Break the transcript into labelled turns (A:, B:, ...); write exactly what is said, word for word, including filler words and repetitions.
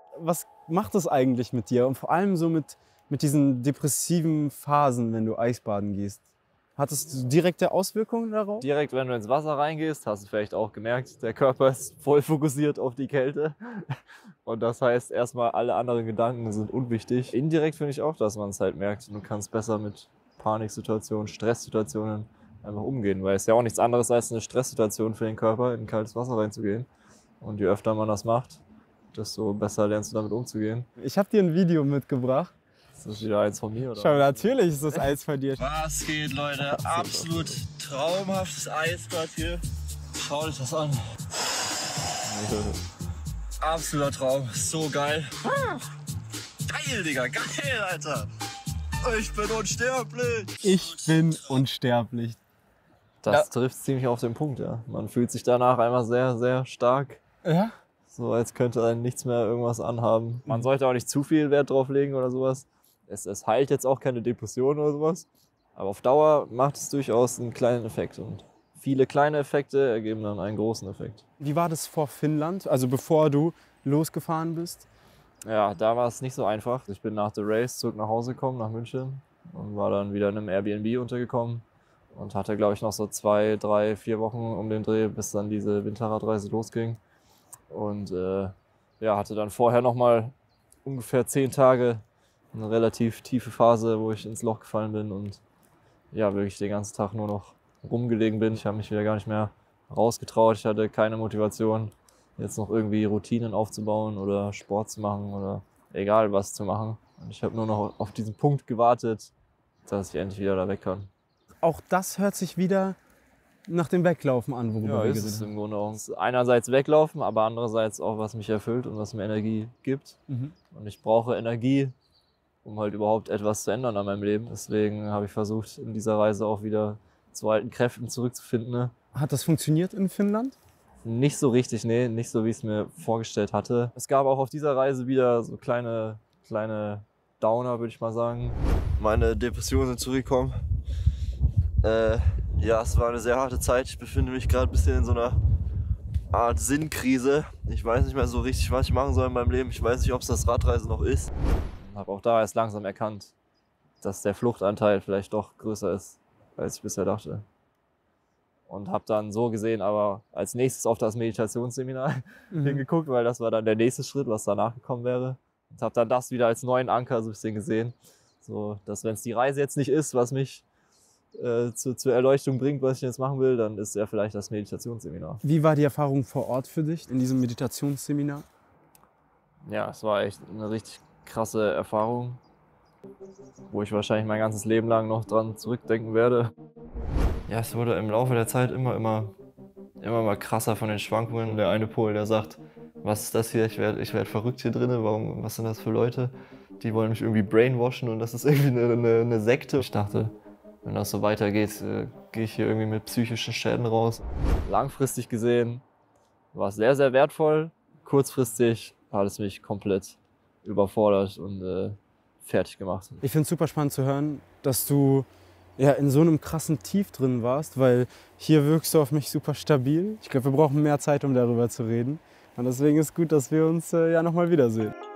A: was macht das eigentlich mit dir? Und vor allem so mit, mit diesen depressiven Phasen, wenn du Eisbaden gehst. Hattest du direkte Auswirkungen darauf?
B: Direkt, wenn du ins Wasser reingehst, hast du vielleicht auch gemerkt, der Körper ist voll fokussiert auf die Kälte. Und das heißt, erstmal alle anderen Gedanken sind unwichtig. Indirekt finde ich auch, dass man es halt merkt. Du kannst besser mit Paniksituationen, Stresssituationen einfach umgehen. Weil es ja auch nichts anderes als eine Stresssituation für den Körper, in kaltes Wasser reinzugehen. Und je öfter man das macht, desto besser lernst du damit umzugehen.
A: Ich habe dir ein Video mitgebracht.
B: Ist das wieder eins von mir, oder?
A: Schau, natürlich ist das eins von dir.
C: Was geht, Leute? Absolut traumhaftes Eisbad hier. Schaut euch das an. Absoluter Traum. So geil. Geil, Digga. Geil, Alter. Ich bin unsterblich.
A: Ich bin unsterblich.
B: Das
A: Ja.
B: trifft ziemlich auf den Punkt, ja. Man fühlt sich danach einmal sehr, sehr stark.
A: Ja?
B: So als könnte einen nichts mehr irgendwas anhaben. Man sollte auch nicht zu viel Wert drauf legen oder sowas. Es, es heilt jetzt auch keine Depression oder sowas. Aber auf Dauer macht es durchaus einen kleinen Effekt. Und viele kleine Effekte ergeben dann einen großen Effekt.
A: Wie war das vor Finnland, also bevor du losgefahren bist?
B: Ja, da war es nicht so einfach. Ich bin nach der Race zurück nach Hause gekommen, nach München. Und war dann wieder in einem Airbnb untergekommen. Und hatte, glaube ich, noch so zwei, drei, vier Wochen um den Dreh, bis dann diese Winterradreise losging. Und äh, ja, hatte dann vorher noch mal ungefähr zehn Tage eine relativ tiefe Phase, wo ich ins Loch gefallen bin und ja, wirklich den ganzen Tag nur noch rumgelegen bin. Ich habe mich wieder gar nicht mehr rausgetraut. Ich hatte keine Motivation, jetzt noch irgendwie Routinen aufzubauen oder Sport zu machen oder egal was zu machen. Und ich habe nur noch auf diesen Punkt gewartet, dass ich endlich wieder da weg kann.
A: Auch das hört sich wieder nach dem Weglaufen an, worüber
B: Ja,
A: wir
B: ist
A: geredet
B: es
A: haben.
B: im Grunde auch. Einerseits weglaufen, aber andererseits auch, was mich erfüllt und was mir Energie gibt.
A: Mhm.
B: Und ich brauche Energie, um halt überhaupt etwas zu ändern an meinem Leben. Deswegen habe ich versucht, in dieser Reise auch wieder zu alten Kräften zurückzufinden. Ne?
A: Hat das funktioniert in Finnland?
B: Nicht so richtig, nee, nicht so, wie ich es mir vorgestellt hatte. Es gab auch auf dieser Reise wieder so kleine, kleine Downer, würde ich mal sagen.
C: Meine Depressionen sind zurückgekommen. Äh, ja, es war eine sehr harte Zeit. Ich befinde mich gerade ein bisschen in so einer Art Sinnkrise. Ich weiß nicht mehr so richtig, was ich machen soll in meinem Leben. Ich weiß nicht, ob es das Radreisen noch ist.
B: Und habe auch da erst langsam erkannt, dass der Fluchtanteil vielleicht doch größer ist, als ich bisher dachte. Und habe dann so gesehen, aber als nächstes auf das Meditationsseminar
A: Mhm.
B: hingeguckt, weil das war dann der nächste Schritt, was danach gekommen wäre. Und habe dann das wieder als neuen Anker so ein bisschen gesehen. So, dass wenn es die Reise jetzt nicht ist, was mich äh, zu, zur Erleuchtung bringt, was ich jetzt machen will, dann ist ja vielleicht das Meditationsseminar.
A: Wie war die Erfahrung vor Ort für dich in diesem Meditationsseminar?
B: Ja, es war echt eine richtig krasse Erfahrung, wo ich wahrscheinlich mein ganzes Leben lang noch dran zurückdenken werde. Ja, es wurde im Laufe der Zeit immer, immer, immer mal krasser von den Schwankungen. Der eine Pol, der sagt, was ist das hier? Ich werde ich werd verrückt hier drin. Warum, was sind das für Leute? Die wollen mich irgendwie brainwashen und das ist irgendwie eine, eine, eine Sekte. Ich dachte, wenn das so weitergeht, äh, gehe ich hier irgendwie mit psychischen Schäden raus. Langfristig gesehen war es sehr, sehr wertvoll. Kurzfristig hat es mich komplett überfordert und äh, fertig gemacht.
A: Ich finde es super spannend zu hören, dass du ja, in so einem krassen Tief drin warst, weil hier wirkst du auf mich super stabil. Ich glaube, wir brauchen mehr Zeit, um darüber zu reden. Und deswegen ist gut, dass wir uns äh, ja nochmal wiedersehen.